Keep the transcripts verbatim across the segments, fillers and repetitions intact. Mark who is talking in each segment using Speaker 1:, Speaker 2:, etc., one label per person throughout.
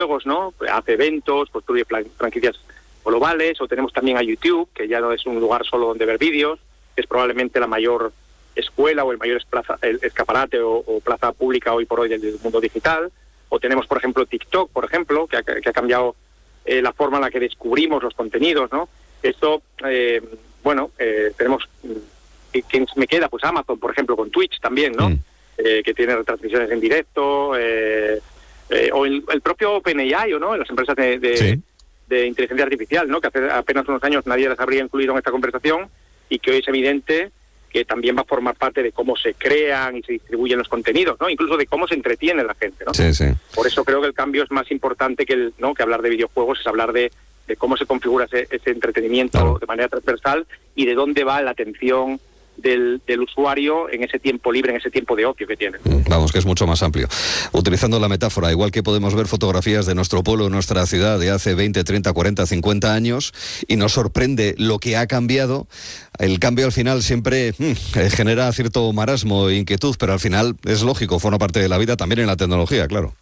Speaker 1: juegos, ¿no? Hace eventos, construye franquicias globales, o tenemos también a YouTube, que ya no es un lugar solo donde ver vídeos, que es probablemente la mayor escuela o el mayor plaza, el escaparate o, o plaza pública hoy por hoy del mundo digital. O tenemos, por ejemplo, TikTok, por ejemplo, que ha, que ha cambiado eh, la forma en la que descubrimos los contenidos, ¿no? Esto, eh, bueno, eh, tenemos... ¿Quién me queda? Pues Amazon, por ejemplo, con Twitch también, ¿no? Mm. Eh, que tiene retransmisiones en directo, eh, eh, o el, el propio OpenAI, ¿no? Las empresas de, de, sí. de inteligencia artificial, ¿no? Que hace apenas unos años nadie las habría incluido en esta conversación y que hoy es evidente que también va a formar parte de cómo se crean y se distribuyen los contenidos, ¿no? Incluso de cómo se entretiene la gente, ¿no?
Speaker 2: Sí, sí.
Speaker 1: Por eso creo que el cambio es más importante que el, ¿no? que hablar de videojuegos, es hablar de, de cómo se configura ese, ese entretenimiento claro. de manera transversal y de dónde va la atención Del, del usuario en ese tiempo libre, en ese tiempo de ocio que tiene.
Speaker 2: Vamos, que es mucho más amplio. Utilizando la metáfora, igual que podemos ver fotografías de nuestro pueblo, nuestra ciudad de hace veinte, treinta, cuarenta, cincuenta años y nos sorprende lo que ha cambiado, el cambio al final siempre mmm, genera cierto marasmo e inquietud, pero al final es lógico, forma parte de la vida también en la tecnología, claro.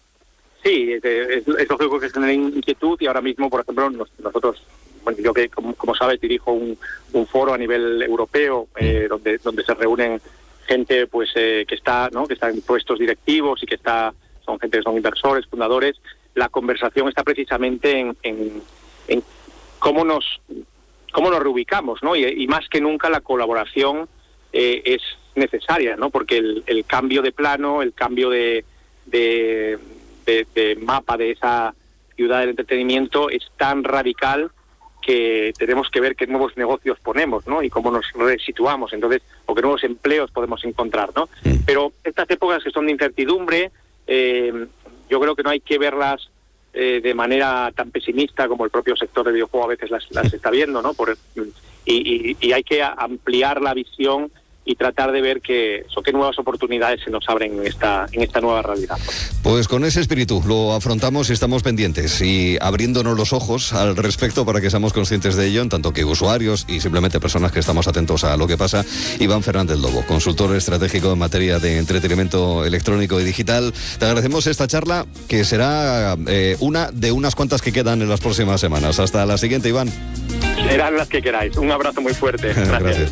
Speaker 1: Sí, es, es, es lógico que genere inquietud y ahora mismo, por ejemplo, nos, nosotros... Bueno, yo que, como, como sabes, dirijo un, un foro a nivel europeo eh, donde donde se reúnen gente pues eh, que está no que está en puestos directivos y que está son gente que son inversores, fundadores. La conversación está precisamente en, en, en cómo nos cómo nos reubicamos, ¿no? Y, y más que nunca la colaboración eh, es necesaria, ¿no? Porque el, el cambio de plano, el cambio de, de, de, de mapa de esa ciudad del entretenimiento es tan radical que tenemos que ver qué nuevos negocios ponemos, ¿no? Y cómo nos resituamos, entonces, o qué nuevos empleos podemos encontrar, ¿no? Pero estas épocas que son de incertidumbre, eh, yo creo que no hay que verlas eh, de manera tan pesimista como el propio sector del videojuego a veces las, las está viendo, ¿no? Por, y, y, y hay que ampliar la visión y tratar de ver que, so, qué nuevas oportunidades se nos abren en esta, en esta nueva realidad.
Speaker 2: Pues con ese espíritu lo afrontamos y estamos pendientes y abriéndonos los ojos al respecto para que seamos conscientes de ello, en tanto que usuarios y simplemente personas que estamos atentos a lo que pasa. Iván Fernández Lobo, consultor estratégico en materia de entretenimiento electrónico y digital. Te agradecemos esta charla, que será eh, una de unas cuantas que quedan en las próximas semanas. Hasta la siguiente, Iván.
Speaker 1: Serán las que queráis. Un abrazo muy fuerte. Gracias. Gracias.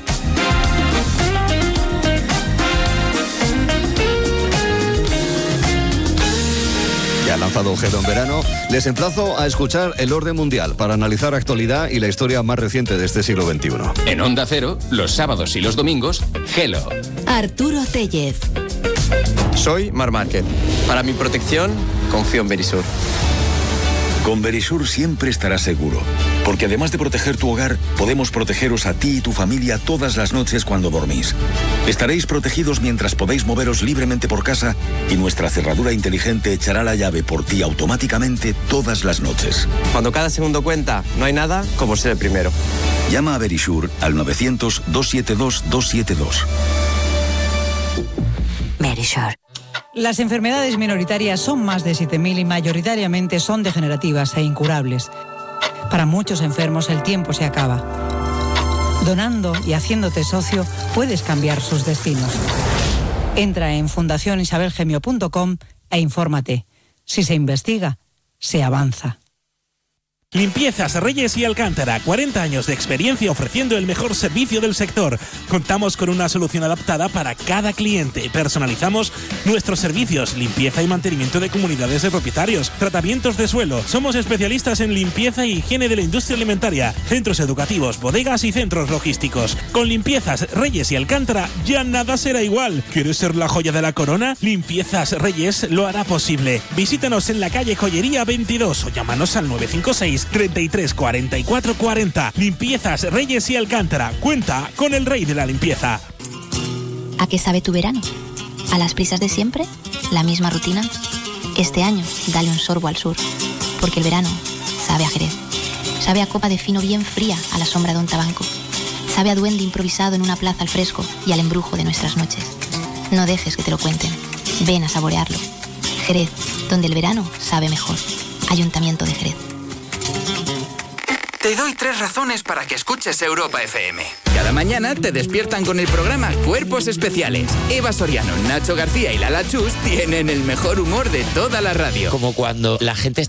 Speaker 2: Ya ha lanzado Gelo en verano. Les emplazo a escuchar El Orden Mundial para analizar actualidad y la historia más reciente de este siglo veintiuno.
Speaker 3: En Onda Cero, los sábados y los domingos, Gelo.
Speaker 4: Arturo Tellez.
Speaker 5: Soy Mar Márquez. Para mi protección, confío en Verisur.
Speaker 6: Con Verisur siempre estarás seguro, porque además de proteger tu hogar, podemos protegeros a ti y tu familia todas las noches cuando dormís. Estaréis protegidos mientras podéis moveros libremente por casa y nuestra cerradura inteligente echará la llave por ti automáticamente todas las noches.
Speaker 5: Cuando cada segundo cuenta, no hay nada como ser el primero.
Speaker 6: Llama a Verisur al novecientos, doscientos setenta y dos, doscientos setenta y dos.
Speaker 4: Verisur.
Speaker 7: Las enfermedades minoritarias son más de siete mil y mayoritariamente son degenerativas e incurables. Para muchos enfermos el tiempo se acaba. Donando y haciéndote socio puedes cambiar sus destinos. Entra en fundación isabel gemio punto com e infórmate. Si se investiga, se avanza.
Speaker 8: Limpiezas Reyes y Alcántara, cuarenta años de experiencia ofreciendo el mejor servicio del sector. Contamos con una solución adaptada para cada cliente. Personalizamos nuestros servicios, limpieza y mantenimiento de comunidades de propietarios, tratamientos de suelo. Somos especialistas en limpieza y higiene de la industria alimentaria, centros educativos, bodegas y centros logísticos. Con Limpiezas Reyes y Alcántara ya nada será igual. ¿Quieres ser la joya de la corona? Limpiezas Reyes lo hará posible. Visítanos en la calle Joyería veintidós o llámanos al nueve cinco seis, treinta y tres, cuarenta y cuatro, cuarenta. Limpiezas Reyes y Alcántara. Cuenta con el rey de la limpieza.
Speaker 9: ¿A qué sabe tu verano? ¿A las prisas de siempre? ¿La misma rutina? Este año, dale un sorbo al sur. Porque el verano sabe a Jerez. Sabe a copa de fino bien fría a la sombra de un tabanco. Sabe a duende improvisado en una plaza al fresco y al embrujo de nuestras noches. No dejes que te lo cuenten. Ven a saborearlo. Jerez, donde el verano sabe mejor. Ayuntamiento de Jerez.
Speaker 10: Te doy tres razones para que escuches Europa F M. Cada mañana te despiertan con el programa Cuerpos Especiales. Eva Soriano, Nacho García y Lala Chus tienen el mejor humor de toda la radio.
Speaker 11: Como cuando la gente está